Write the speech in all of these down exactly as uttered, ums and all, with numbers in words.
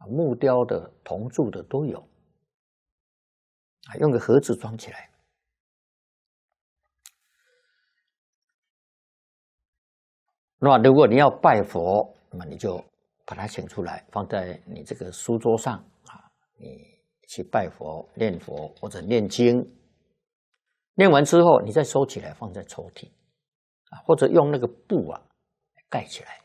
木雕的、铜铸的都有，啊，用个盒子装起来。那么如果你要拜佛，那么你就把它请出来，放在你这个书桌上啊，你去拜佛、念佛或者念经，念完之后你再收起来，放在抽屉啊，或者用那个布啊盖起来，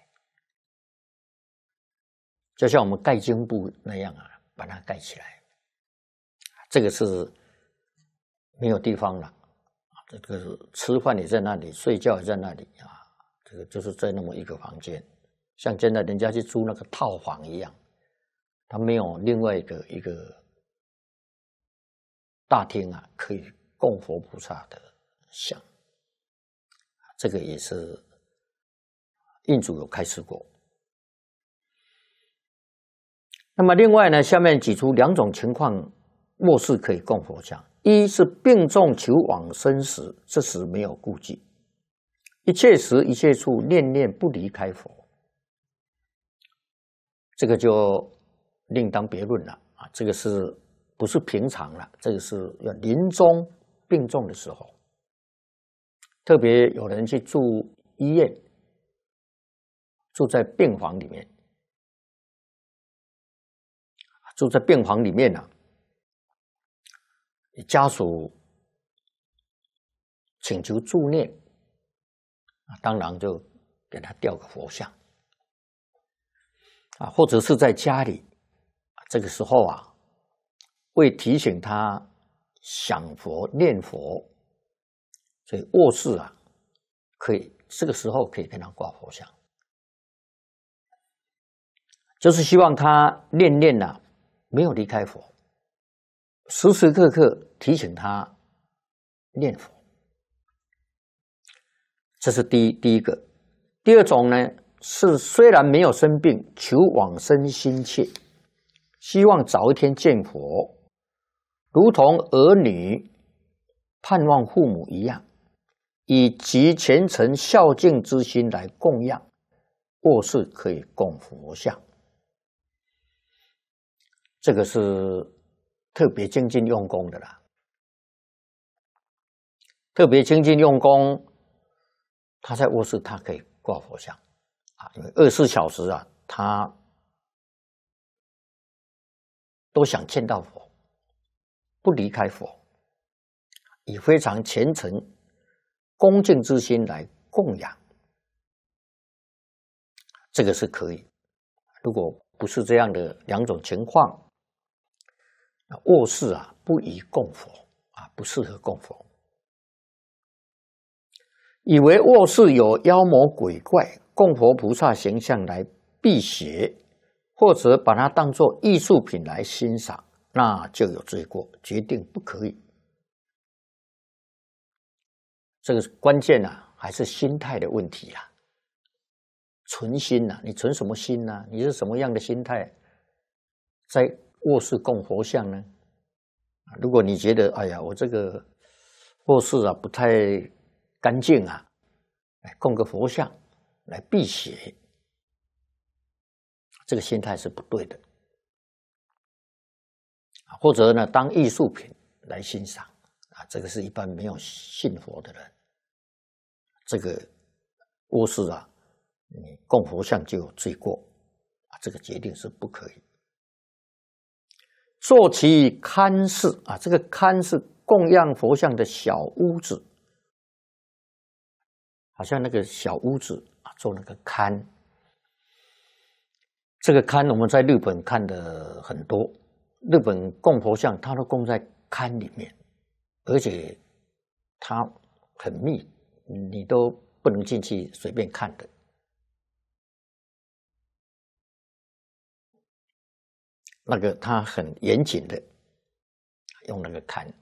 就像我们盖经布那样啊，把它盖起来。这个是没有地方了，这个吃饭也在那里，睡觉也在那里啊。这个就是在那么一个房间，像现在人家去租那个套房一样，他没有另外一个一个大厅啊，可以供佛菩萨的像。这个也是印主有开示过。那么另外呢，下面举出两种情况，末世可以供佛像：一是病重求往生时，这时没有顾忌。一切时一切处念念不离开佛，这个就另当别论了啊！这个是不是平常了？这个是要临终病重的时候，特别有人去住医院，住在病房里面，住在病房里面呢、啊，家属请求助念。当然就给他吊个佛像啊，或者是在家里，这个时候啊，为提醒他想佛念佛，所以卧室啊，可以这个时候可以给他挂佛像，就是希望他念念呐、啊、没有离开佛，时时刻刻提醒他念佛。这是第一第一个。第二种呢，是虽然没有生病，求往生心切，希望早一天见佛，如同儿女盼望父母一样，以极虔诚孝敬之心来供养，卧室可以供佛像。这个是特别精进用功的啦，特别精进用功。他在卧室，他可以挂佛像啊，因为二十四小时啊，他都想见到佛，不离开佛，以非常虔诚、恭敬之心来供养，这个是可以。如果不是这样的两种情况，卧室啊不宜供佛啊，不适合供佛。以为卧室有妖魔鬼怪、供佛菩萨形象来辟邪，或者把它当作艺术品来欣赏，那就有罪过，决定不可以。这个关键啊，还是心态的问题啦。存心呐、啊，你存什么心呢、啊？你是什么样的心态，在卧室供佛像呢？如果你觉得，哎呀，我这个卧室啊不太干净啊，来供个佛像来辟邪，这个心态是不对的。或者呢，当艺术品来欣赏啊，这个是一般没有信佛的人，这个卧室啊，你供佛像就有罪过啊，这个决定是不可以。做其龛室啊，这个龛是供养佛像的小屋子。好像那个小屋子啊，做那个龛。这个龛我们在日本看的很多，日本供佛像，它都供在龛里面，而且它很密，你都不能进去随便看的。那个它很严谨的，用那个龛。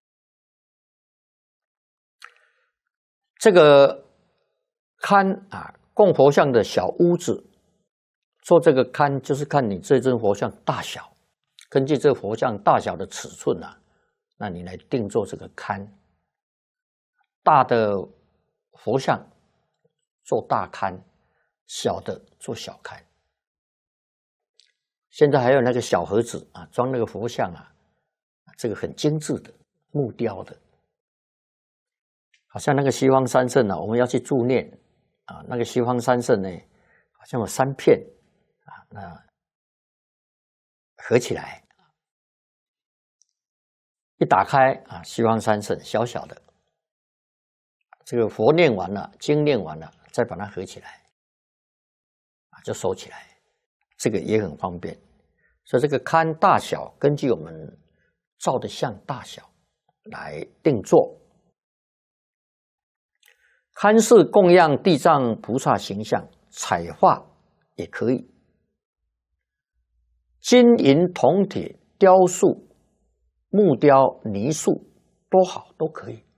这个龛啊，供佛像的小屋子，做这个龛就是看你这尊佛像大小，根据这佛像大小的尺寸啊，那你来定做这个龛。大的佛像做大龛，小的做小龛。 现在还有那个小盒子啊，装那个佛像啊，这个很精致的木雕的，好像那个西方三圣呢、啊，我们要去助念啊，那个西方三圣呢，好像有三片啊，那合起来，一打开啊，西方三圣小小的，这个佛念完了，经念完了，再把它合起来，啊，就收起来，这个也很方便。所以这个龛大小，根据我们照的像大小来定做。龛是供养地藏菩萨形象，彩画也可以，金银铜铁雕塑、木雕、泥塑都好，都可以。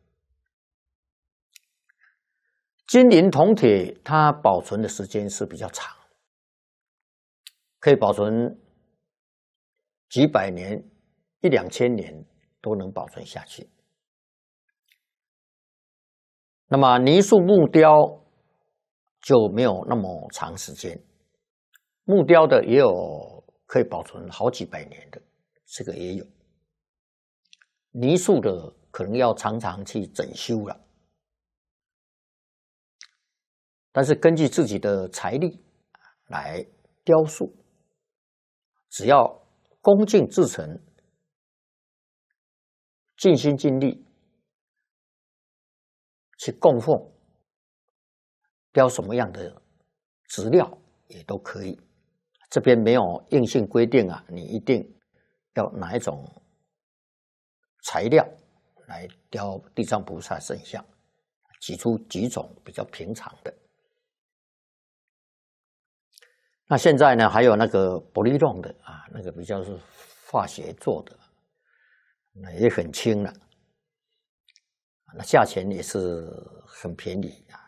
金银铜铁它保存的时间是比较长，可以保存几百年、一两千年都能保存下去。那么泥塑木雕就没有那么长时间，木雕的也有可以保存好几百年的，这个也有。泥塑的可能要常常去整修了，但是根据自己的财力来雕塑，只要恭敬至诚，尽心尽力去供奉，雕什么样的质料也都可以。这边没有硬性规定啊，你一定要哪一种材料来雕地藏菩萨圣像，举出几种比较平常的。那现在呢，还有那个玻璃弄的啊，那个比较是化学做的，那也很轻了，那价钱也是很便宜啊。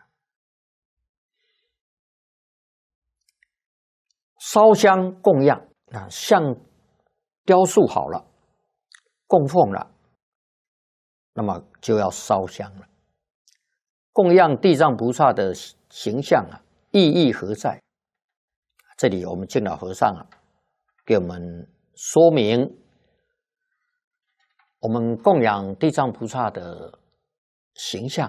烧香供养啊，像雕塑好了，供奉了，那么就要烧香了。供养地藏菩萨的形象啊，意义何在？这里我们净老和尚啊，给我们说明，我们供养地藏菩萨的形象，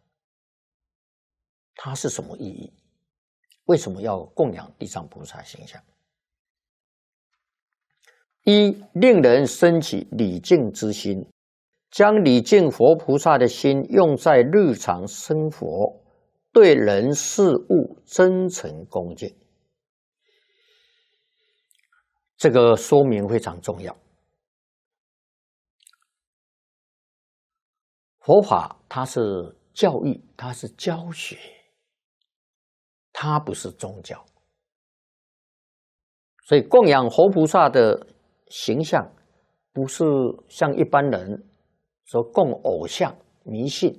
它是什么意义？为什么要供养地藏菩萨形象？一，令人升起礼敬之心，将礼敬佛菩萨的心用在日常生活，对人事物真诚恭敬。这个说明非常重要。佛法它是教育，它是教学，它不是宗教。所以供养佛菩萨的形象，不是像一般人说供偶像、迷信。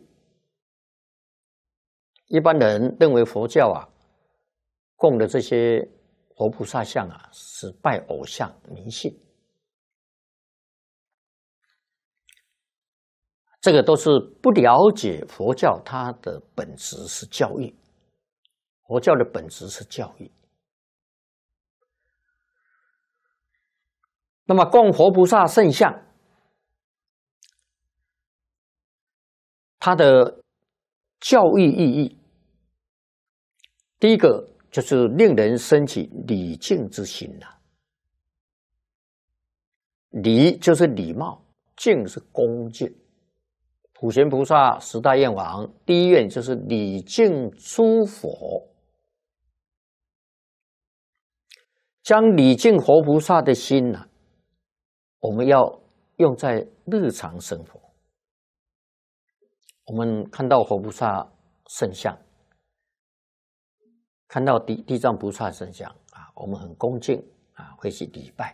一般人认为佛教啊，供的这些佛菩萨像啊，是拜偶像、迷信。这个都是不了解佛教，它的本质是教育。佛教的本质是教育。那么供佛菩萨圣像，它的教育意义，第一个就是令人升起礼敬之心呐、啊。礼就是礼貌，敬是恭敬。普贤菩萨十大愿王，第一愿就是礼敬诸佛，将礼敬佛菩萨的心呐、啊，我们要用在日常生活。我们看到佛菩萨圣像，看到地地藏菩萨圣像啊，我们很恭敬啊，会去礼拜。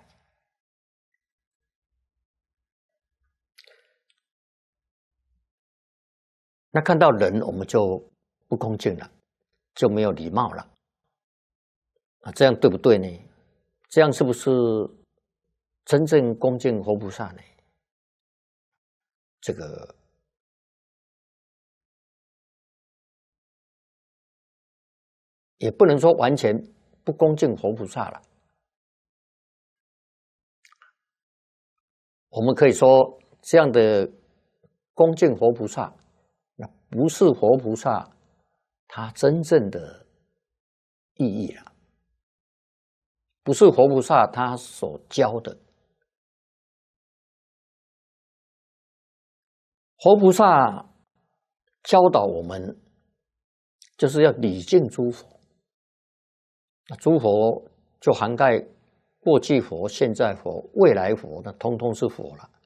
那看到人，我们就不恭敬了，就没有礼貌了啊，这样对不对呢？这样是不是真正恭敬佛菩萨呢？这个也不能说完全不恭敬佛菩萨了。 我们可以说这样的恭敬活菩萨，那不是活菩萨他真正的意义了，不是活菩萨他所教的。活菩萨教导我们，就是要礼敬诸佛。那诸佛就涵盖过去佛、现在佛、未来佛，那通通是佛了。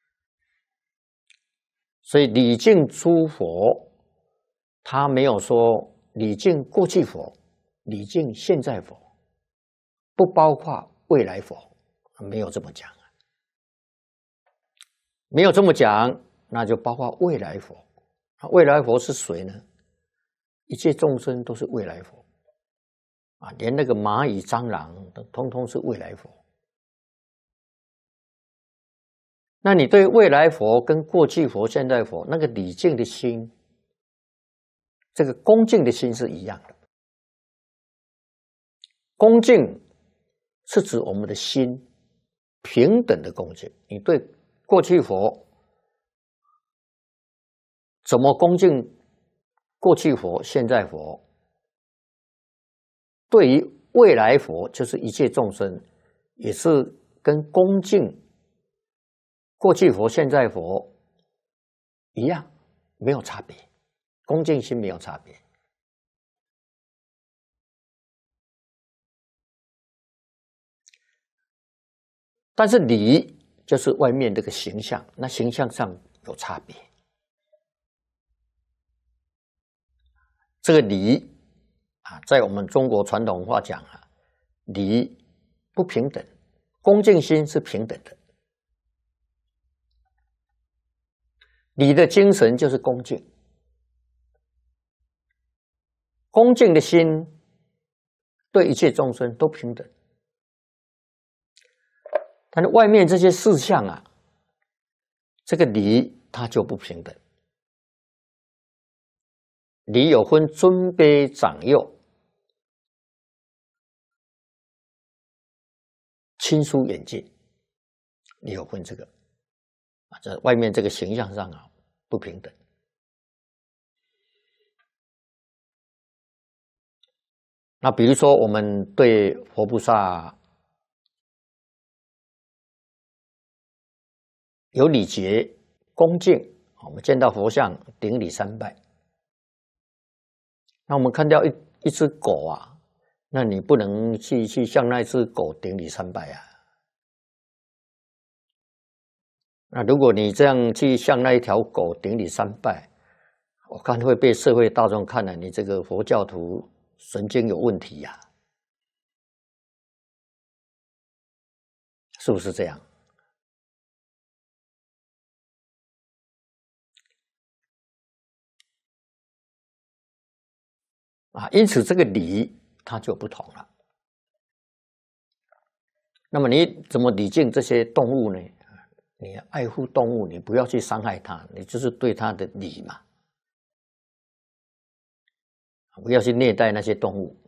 所以礼敬诸佛，他没有说礼敬过去佛、礼敬现在佛，不包括未来佛，没有这么讲。没有这么讲，那就包括未来佛。未来佛是谁呢？一切众生都是未来佛啊，连那个蚂蚁、蟑螂都通通是未来佛。那你对未来佛跟过去佛、现在佛那个礼敬的心，这个恭敬的心是一样的。恭敬是指我们的心平等的恭敬。你对过去佛怎么恭敬过去佛、现在佛，对于未来佛，就是一切众生，也是跟恭敬过去佛、现在佛一样，没有差别，恭敬心没有差别。但是礼就是外面这个形象，那形象上有差别。这个礼啊，在我们中国传统文化讲啊，礼不平等，恭敬心是平等的。礼的精神就是恭敬，恭敬的心对一切众生都平等。但是外面这些事项啊，这个礼它就不平等。礼有分尊卑长幼、亲疏远近，礼有分这个啊，在外面这个形象上啊不平等。那比如说我们对佛菩萨有礼节、恭敬，我们见到佛像顶礼三拜。那我们看到一一只狗啊，那你不能去去向那只狗顶礼三拜啊。那如果你这样去向那一条狗顶礼三拜，我看会被社会大众看了，你这个佛教徒神经有问题呀、啊，是不是这样？啊，因此这个礼它就不同了。那么你怎么礼敬这些动物呢？你爱护动物，你不要去伤害它，你就是对它的礼嘛，不要去虐待那些动物。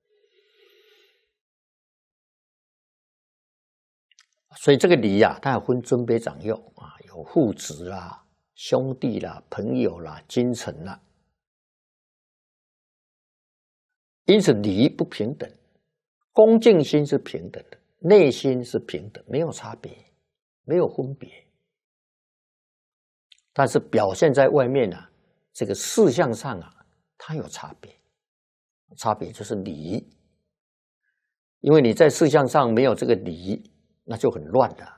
所以这个礼呀、啊，它有分尊卑长幼啊，有父子啦、兄弟啦、朋友啦、君臣啦。因此礼不平等，恭敬心是平等的，内心是平等，没有差别，没有分别。但是表现在外面啊，这个事项上啊，它有差别。差别就是礼，因为你在事项上没有这个礼，那就很乱的。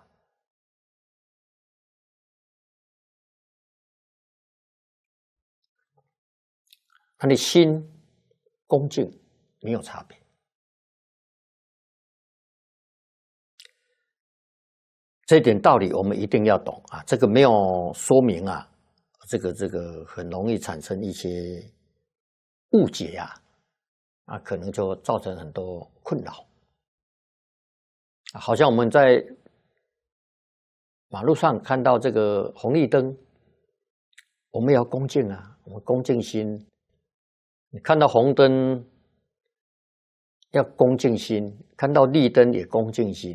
那你心恭敬没有差别。这一点道理我们一定要懂啊！这个没有说明啊，这个这个很容易产生一些误解啊，啊，可能就造成很多困扰。好像我们在马路上看到这个红绿灯，我们要恭敬啊，我们恭敬心。你看到红灯要恭敬心，看到绿灯也恭敬心。